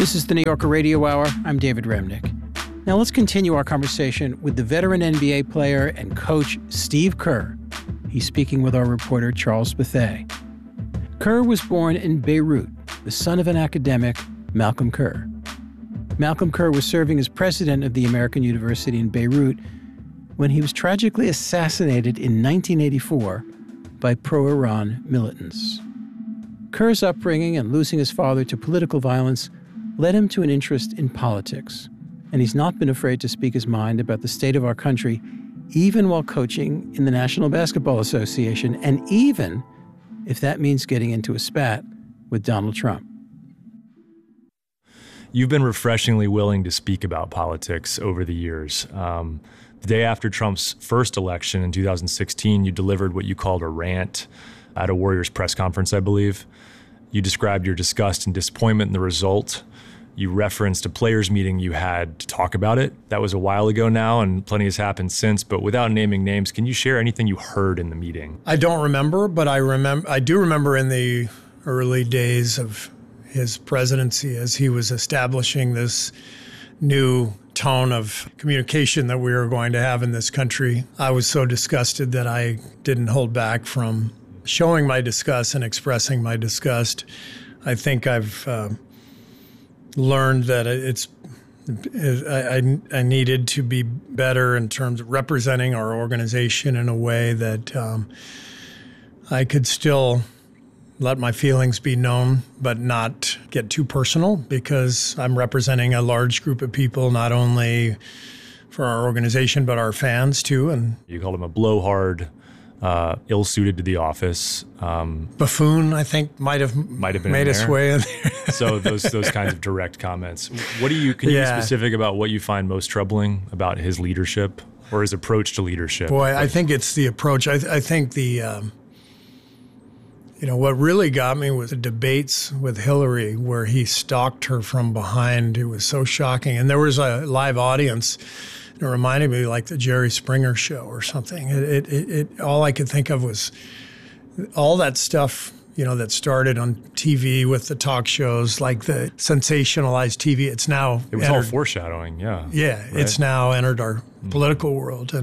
This is the New Yorker Radio Hour. I'm David Remnick. Now let's continue our conversation with the veteran NBA player and coach Steve Kerr. He's speaking with our reporter Charles Bethea. Kerr was born in Beirut, the son of an academic, Malcolm Kerr. Malcolm Kerr was serving as president of the American University in Beirut when he was tragically assassinated in 1984 by pro-Iran militants. Kerr's upbringing and losing his father to political violence led him to an interest in politics, and he's not been afraid to speak his mind about the state of our country, even while coaching in the National Basketball Association, and even if that means getting into a spat with Donald Trump. You've been refreshingly willing to speak about politics over the years. The day after Trump's first election in 2016, you delivered what you called a rant at a Warriors press conference, I believe. You described your disgust and disappointment in the result. You referenced a players' meeting you had to talk about it. That was a while ago now, and plenty has happened since. But without naming names, can you share anything you heard in the meeting? I don't remember, but I do remember in the early days of his presidency as he was establishing this new tone of communication that we were going to have in this country. I was so disgusted that I didn't hold back from showing my disgust and expressing my disgust. I think I've learned that I needed to be better in terms of representing our organization in a way that I could still let my feelings be known, but not get too personal, because I'm representing a large group of people, not only for our organization, but our fans too. And you called him a blowhard, ill-suited to the office. Buffoon, I think, might have made its way in there. So those kinds of direct comments. Can you be specific about what you find most troubling about his leadership or his approach to leadership? Boy, I think it's the approach. I think what really got me was the debates with Hillary, where he stalked her from behind. It was so shocking. And there was a live audience. It reminded me like the Jerry Springer show or something. It all I could think of was all that stuff, that started on TV with the talk shows, like the sensationalized TV. It was all foreshadowing, yeah. Yeah, right? It's now entered our political world.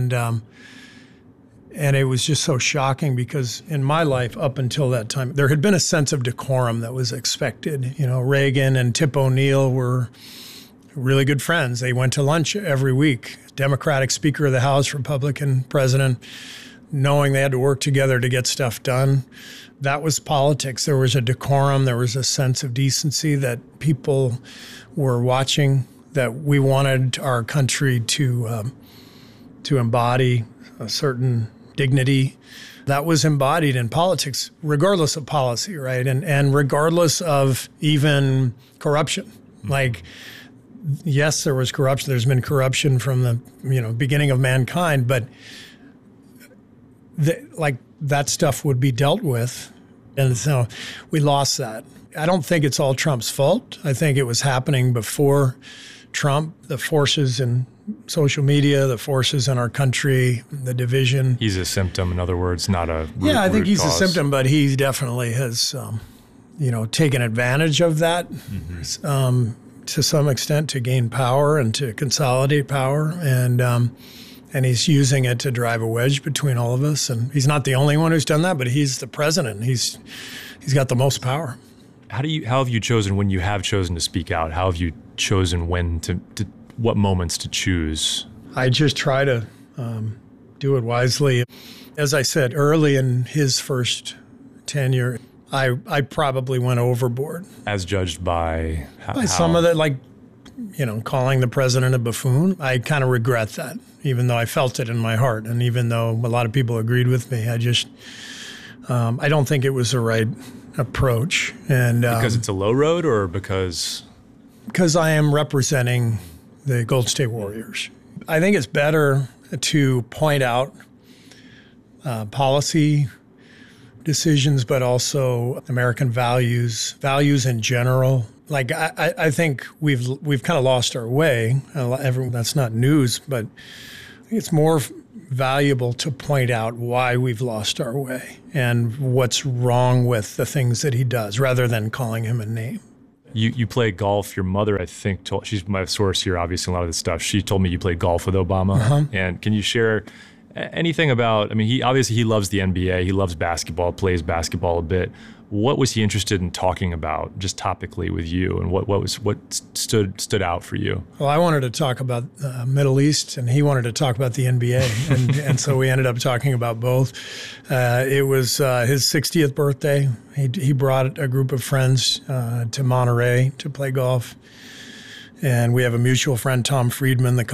And it was just so shocking, because in my life up until that time, there had been a sense of decorum that was expected. Reagan and Tip O'Neill were really good friends. They went to lunch every week. Democratic Speaker of the House, Republican President, knowing they had to work together to get stuff done. That was politics. There was a decorum. There was a sense of decency that people were watching, that we wanted our country to embody a certain dignity that was embodied in politics, regardless of policy, right? And regardless of even corruption. Like, yes, there was corruption. There's been corruption from the beginning of mankind, but that stuff would be dealt with. And so we lost that. I don't think it's all Trump's fault. I think it was happening before Trump. The forces in social media, the forces in our country, the division. He's a symptom, in other words, not a root, I think he's cause. a symptom, but he definitely has, taken advantage of that to some extent to gain power and to consolidate power. And he's using it to drive a wedge between all of us. And he's not the only one who's done that, but he's the president. He's got the most power. How have you chosen, when you have chosen to speak out, how have you chosen when to what moments to choose? I just try to do it wisely. As I said, early in his first tenure, I probably went overboard. As judged by how? By some of that, calling the president a buffoon. I kind of regret that, even though I felt it in my heart. And even though a lot of people agreed with me, I don't think it was the right approach. And because it's a low road, or because I am representing the Golden State Warriors. I think it's better to point out policy decisions, but also American values in general. Like, I think we've kind of lost our way. That's not news, but I think it's more valuable to point out why we've lost our way and what's wrong with the things that he does, rather than calling him a name. You play golf. Your mother, I think, she's my source here, obviously, a lot of this stuff. She told me you played golf with Obama. Uh-huh. And can you share anything about, I mean, he loves the NBA. He loves basketball, plays basketball a bit. What was he interested in talking about, just topically with you, and what stood out for you? Well, I wanted to talk about Middle East, and he wanted to talk about the NBA, and so we ended up talking about both. It was his 60th birthday. He brought a group of friends to Monterey to play golf, and we have a mutual friend, Tom Friedman, the